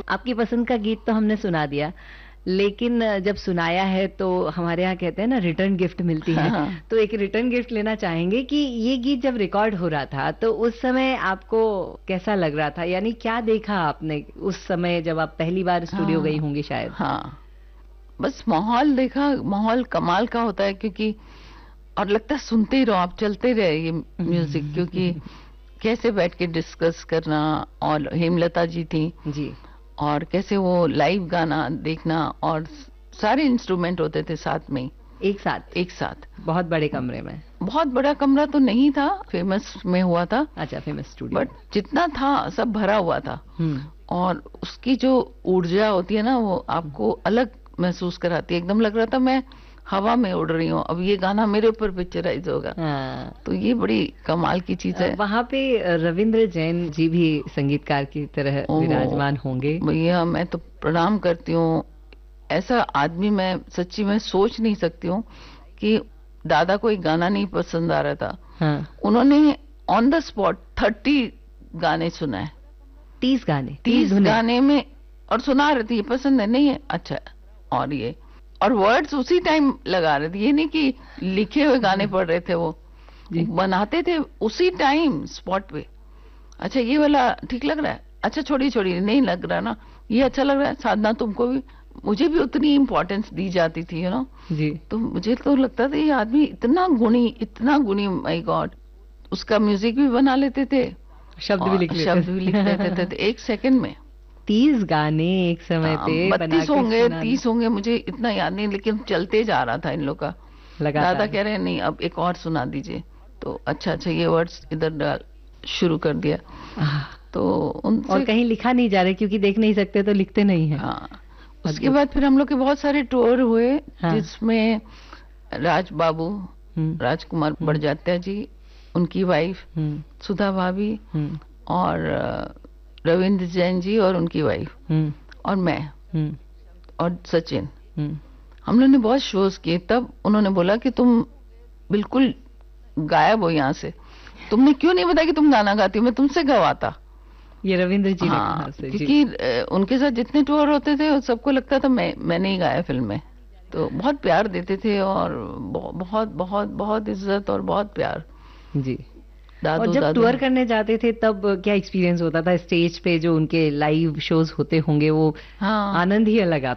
आपकी पसंद का गीत तो हमने सुना दिया, लेकिन जब सुनाया है तो हमारे यहाँ कहते हैं ना रिटर्न गिफ्ट मिलती है। हाँ। तो एक रिटर्न गिफ्ट लेना चाहेंगे कि ये गीत जब रिकॉर्ड हो रहा था तो उस समय आपको कैसा लग रहा था, यानी क्या देखा आपने उस समय जब आप पहली बार स्टूडियो गई हाँ। होंगी शायद? हाँ, बस माहौल देखा, माहौल कमाल का होता है, क्योंकि और लगता है सुनते ही रहो आप, चलते रहे ये म्यूजिक, क्योंकि कैसे बैठ के डिस्कस करना, और हेमलता जी थी जी। और कैसे वो लाइव गाना देखना, और सारे इंस्ट्रूमेंट होते थे साथ में, एक साथ? एक साथ बहुत बड़े कमरे में? बहुत बड़ा कमरा तो नहीं था, फेमस में हुआ था। अच्छा, फेमस स्टूडियो। बट जितना था सब भरा हुआ था, और उसकी जो ऊर्जा होती है ना, वो आपको अलग महसूस कराती है। एकदम लग रहा था मैं हवा में उड़ रही हूँ, अब ये गाना मेरे ऊपर पिक्चराइज होगा। तो ये बड़ी कमाल की चीज है। वहाँ पे रविंद्र जैन जी भी संगीतकार की तरह विराजमान होंगे। भैया मैं तो प्रणाम करती हूँ, ऐसा आदमी मैं सच्ची में सोच नहीं सकती हूँ कि दादा को एक गाना नहीं पसंद आ रहा था। हाँ। उन्होंने ऑन द स्पॉट 30 गाने सुनाए। 30 गाने? 30 गाने में, और सुना रहे थे ये पसंद है, नहीं है, अच्छा, और ये, और वर्ड्स उसी टाइम लगा रहे थे, ये नहीं कि लिखे हुए गाने पढ़ रहे थे, वो बनाते थे उसी टाइम स्पॉट पे। अच्छा ये वाला ठीक लग रहा है, अच्छा छोड़ी छोड़ी, नहीं लग रहा ना, ये अच्छा लग रहा है, साधना तुमको भी, मुझे भी उतनी इम्पोर्टेंस दी जाती थी, यू नो जी। तो मुझे तो लगता था ये आदमी इतना गुणी, माय गॉड। उसका म्यूजिक भी बना लेते थे, शब्द भी लिख लेते थे एक सेकंड में। 30 गाने एक समय पे 32 होंगे, 30 होंगे, मुझे इतना याद नहीं, लेकिन चलते जा रहा था इन लोग का। दादा कह रहे हैं नहीं अब एक और सुना दीजिए, तो अच्छा ये वर्ड्स इधर डाल, शुरू कर दिया। तो उनसे, और कहीं लिखा नहीं जा रहा, क्योंकि देख नहीं सकते तो लिखते नहीं है। हाँ। उसके बाद फिर हम लोग के बहुत सारे टूर हुए, जिसमें राज बाबू, राजकुमार बड़जात्या जी, उनकी वाइफ सुधा भाभी, और रविंद्र जैन जी और उनकी वाइफ, और मैं, और सचिन, हम लोगों ने बहुत शोज किए। तब उन्होंने बोला कि तुम बिल्कुल गायब हो यहाँ से, तुमने क्यों नहीं बताया कि तुम गाना गाती हो, मैं तुमसे गवाता। ये रविंद्र जी ने कहा से, क्योंकि उनके साथ जितने टूर होते थे सबको लगता था मैंने ही गाया फिल्म में। तो बहुत प्यार देते थे, और बहुत बहुत बहुत इज्जत और बहुत प्यार जी। और जब टूर करने जाते थे तब क्या एक्सपीरियंस होता था स्टेज पे? जो उनके लाइव शोज होते होंगे वो आनंद ही अलग आता